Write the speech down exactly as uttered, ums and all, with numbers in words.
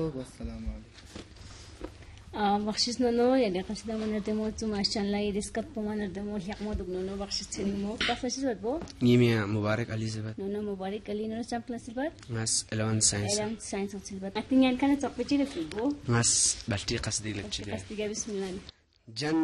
والسلام عليكم. بخشش نونو يعني قصد ما نردمو تو ماشان لا يدسكت بما نردمو يحمد بنونو بخشش تنمو بخشش بدبو نيميا مبارك علي زبد نونو مبارك علي نونو سام كلاس البد ماس إلوان ساينس إلوان ساينس البد أتني يعني كانت تقبلتي لفيبو ماس بلتي قصدي لك قصدي بسم الله جن